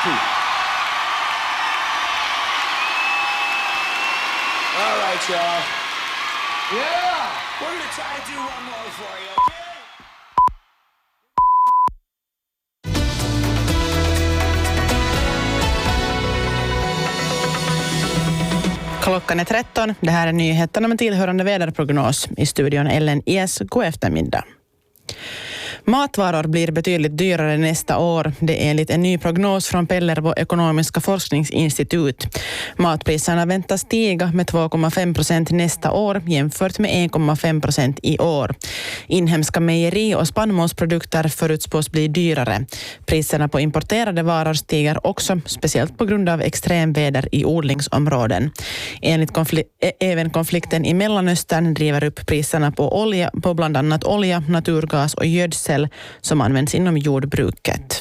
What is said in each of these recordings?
All right, y'all. Yeah! We're gonna try to do one more for you, okay? Klockan är 13. Det här är nyheterna med tillhörande väderprognos. I studion Ellen Ies. God eftermiddag. Matvaror blir betydligt dyrare nästa år. Det är enligt en ny prognos från Pellervo ekonomiska forskningsinstitut. Matpriserna väntas stiga med 2,5% nästa år jämfört med 1,5% i år. Inhemska mejeri- och spannmålsprodukter förutspås bli dyrare. Priserna på importerade varor stiger också, speciellt på grund av extremväder i odlingsområden. Även konflikten i Mellanöstern driver upp priserna på bland annat olja, naturgas och gödsel som används inom jordbruket.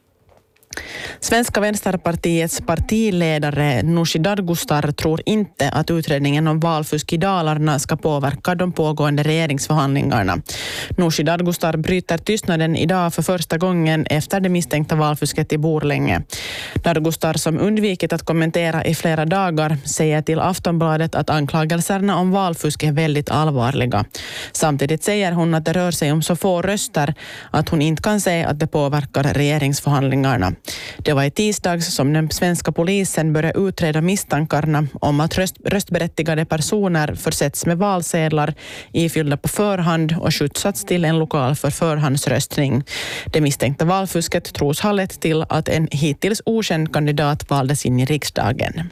Svenska vänsterpartiets partiledare Nooshi Dadgostar tror inte att utredningen om valfusk i Dalarna ska påverka de pågående regeringsförhandlingarna. Nooshi Dadgostar bryter tystnaden idag för första gången efter det misstänkta valfusket i Borlänge. Dadgostar, som undvikit att kommentera i flera dagar, säger till Aftonbladet att anklagelserna om valfusk är väldigt allvarliga. Samtidigt säger hon att det rör sig om så få röster att hon inte kan säga att det påverkar regeringsförhandlingarna. Det var i tisdags som den svenska polisen började utreda misstankarna om att röstberättigade personer försetts med valsedlar ifyllda på förhand och skjutsats till en lokal för förhandsröstning. Det misstänkta valfusket tros ha lett till att en hittills okänd kandidat valdes in i riksdagen.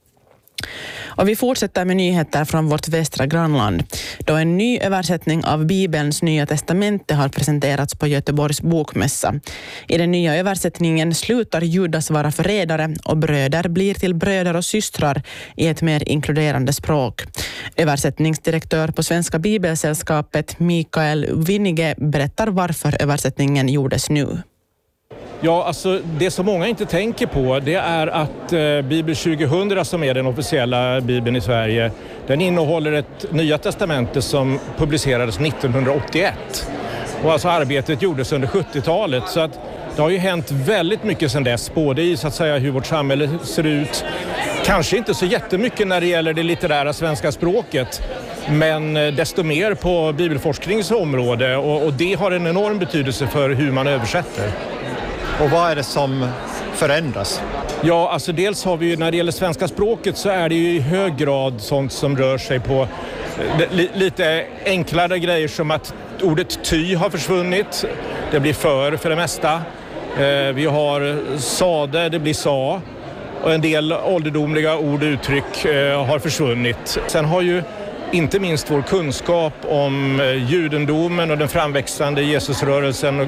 Och vi fortsätter med nyheter från vårt västra grannland. Då en ny översättning av Bibelns Nya testamente har presenterats på Göteborgs bokmässa. I den nya översättningen slutar Judas vara förrädare och bröder blir till bröder och systrar i ett mer inkluderande språk. Översättningsdirektör på Svenska Bibelsällskapet Mikael Winnige berättar varför översättningen gjordes nu. Ja, alltså det som många inte tänker på, det är att Bibel 2000 som är den officiella Bibeln i Sverige, den innehåller ett Nya testamente som publicerades 1981. Och alltså arbetet gjordes under 70-talet, så att det har ju hänt väldigt mycket sedan dess, både i så att säga hur vårt samhälle ser ut, kanske inte så jättemycket när det gäller det litterära svenska språket, men desto mer på bibelforskningsområde, och det har en enorm betydelse för hur man översätter. Och vad är det som förändras? Ja, alltså dels har vi ju, när det gäller svenska språket så är det ju i hög grad sånt som rör sig på lite enklare grejer, som att ordet ty har försvunnit. Det blir för det mesta. Vi har sade, det blir sa. Och en del ålderdomliga ord och uttryck har försvunnit. Sen har ju inte minst vår kunskap om judendomen och den framväxande Jesusrörelsen,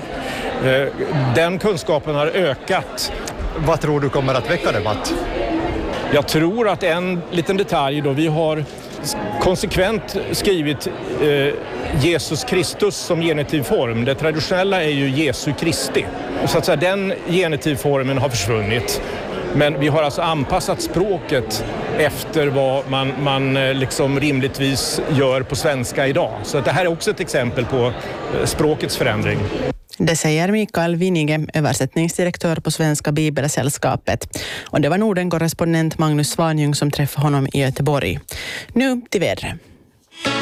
den kunskapen har ökat. Vad tror du kommer att väcka debatt? Jag tror att en liten detalj då, vi har konsekvent skrivit Jesus Kristus som genitivform. Det traditionella är ju Jesu Kristi. Så att säga, den genitivformen har försvunnit. Men vi har alltså anpassat språket efter vad man liksom rimligtvis gör på svenska idag. Så det här är också ett exempel på språkets förändring. Det säger Mikael Winnige, översättningsdirektör på Svenska Bibelsällskapet. Och det var Norden-korrespondent Magnus Svanjung som träffade honom i Göteborg. Nu till vädret.